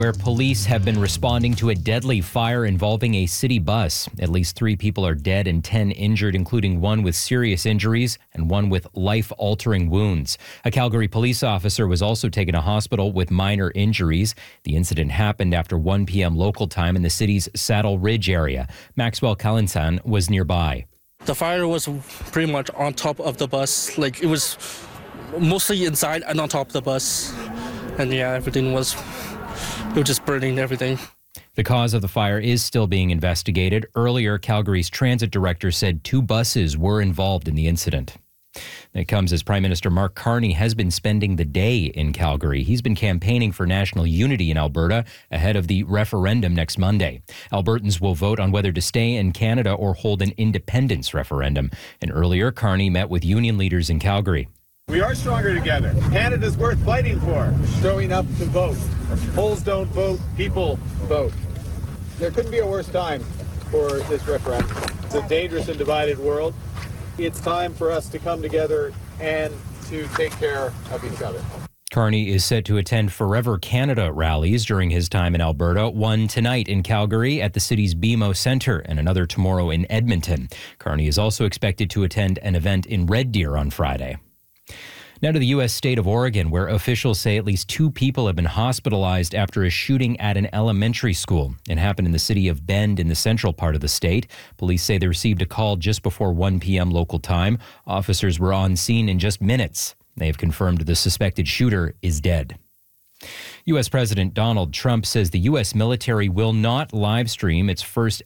Where police have been responding to a deadly fire involving a city bus. At least 3 people are dead and 10 injured, including one with serious injuries and one with life-altering wounds. A Calgary police officer was also taken to hospital with minor injuries. The incident happened after 1 p.m. local time in the city's Saddle Ridge area. Maxwell Kalinsan was nearby. The fire was pretty much on top of the bus. It was mostly inside and on top of the bus. And everything was just burning everything. The cause of the fire is still being investigated. Earlier, Calgary's transit director said 2 buses were involved in the incident. It comes as Prime Minister Mark Carney has been spending the day in Calgary. He's been campaigning for national unity in Alberta ahead of the referendum next Monday. Albertans will vote on whether to stay in Canada or hold an independence referendum. And earlier, Carney met with union leaders in Calgary. We are stronger together. Canada's worth fighting for. Showing up to vote. Polls don't vote, people vote. There couldn't be a worse time for this referendum. It's a dangerous and divided world. It's time for us to come together and to take care of each other. Carney is set to attend Forever Canada rallies during his time in Alberta, one tonight in Calgary at the city's BMO Centre and another tomorrow in Edmonton. Carney is also expected to attend an event in Red Deer on Friday. Now to the U.S. state of Oregon, where officials say at least 2 people have been hospitalized after a shooting at an elementary school. It happened in the city of Bend in the central part of the state. Police say they received a call just before 1 p.m. local time. Officers were on scene in just minutes. They have confirmed the suspected shooter is dead. U.S. President Donald Trump says the U.S. military will not live stream its first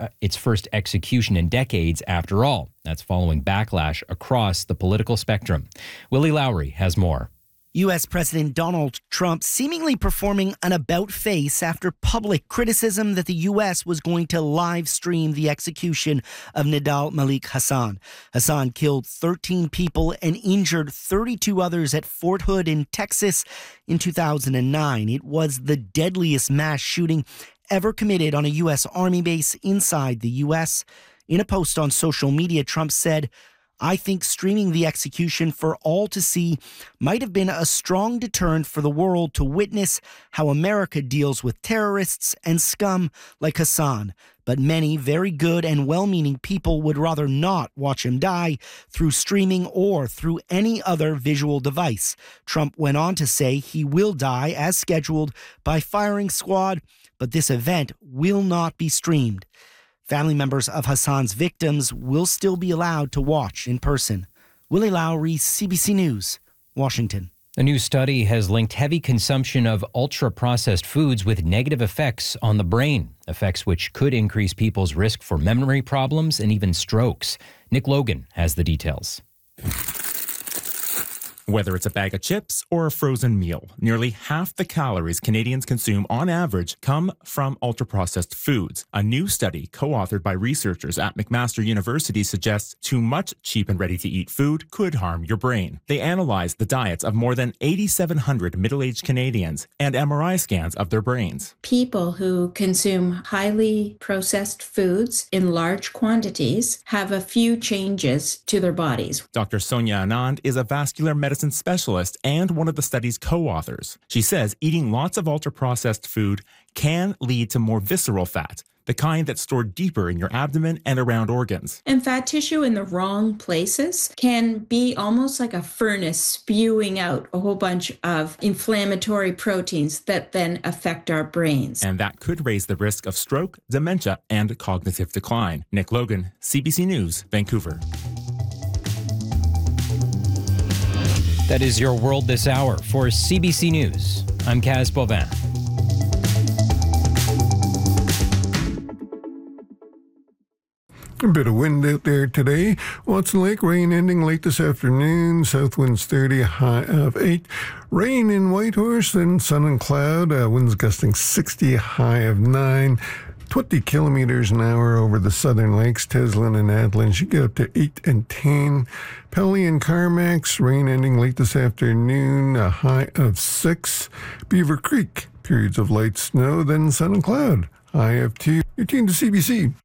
execution in decades after all. That's following backlash across the political spectrum. Willie Lowry has more. U.S. President Donald Trump seemingly performing an about-face after public criticism that the U.S. was going to live stream the execution of Nidal Malik Hasan. Hasan killed 13 people and injured 32 others at Fort Hood in Texas in 2009. It was the deadliest mass shooting ever committed on a U.S. Army base inside the U.S. In a post on social media, Trump said, "I think streaming the execution for all to see might have been a strong deterrent for the world to witness how America deals with terrorists and scum like Hasan. But many very good and well-meaning people would rather not watch him die through streaming or through any other visual device." Trump went on to say he will die as scheduled by firing squad, but this event will not be streamed. Family members of Hasan's victims will still be allowed to watch in person. Willie Lowry, CBC News, Washington. A new study has linked heavy consumption of ultra-processed foods with negative effects on the brain, effects which could increase people's risk for memory problems and even strokes. Nick Logan has the details. Whether it's a bag of chips or a frozen meal, nearly half the calories Canadians consume on average come from ultra-processed foods. A new study co-authored by researchers at McMaster University suggests too much cheap and ready-to-eat food could harm your brain. They analyzed the diets of more than 8,700 middle-aged Canadians and MRI scans of their brains. People who consume highly processed foods in large quantities have a few changes to their bodies. Dr. Sonia Anand is a vascular medicine specialist and one of the study's co-authors. She says eating lots of ultra-processed food can lead to more visceral fat, the kind that's stored deeper in your abdomen and around organs. And fat tissue in the wrong places can be almost like a furnace spewing out a whole bunch of inflammatory proteins that then affect our brains. And that could raise the risk of stroke, dementia, and cognitive decline. Nick Logan, CBC News, Vancouver. That is your world this hour. For CBC News, I'm Kaz Bovin. A bit of wind out there today. Watson Lake, rain ending late this afternoon. South winds 30, a high of 8. Rain in Whitehorse, then sun and cloud. Winds gusting 60, a high of 9. 20 kilometers an hour over the southern lakes. Teslin and Adlin should get up to 8 and 10. Pelly and Carmax, rain ending late this afternoon, a high of 6. Beaver Creek, periods of light snow, then sun and cloud, high of 2. You're tuned to CBC.